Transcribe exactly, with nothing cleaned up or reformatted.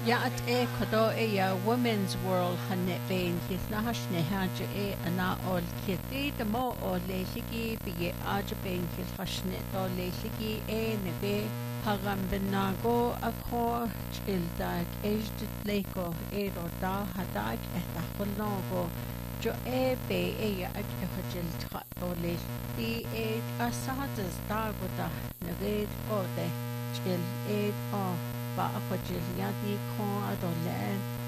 Yaat e kodo e ya Women's World hanne bein his nahash ne haja e ana ol kiti de mo o leishigi biye aja bein his hashne do leishigi e nebe hagam benago akho childag ejdit leko e roda hadag etahulnogo jo e be e ya ak hajil tha o leish di e asadas dagoda naged ode chil e o ba a chil ya di ko adolen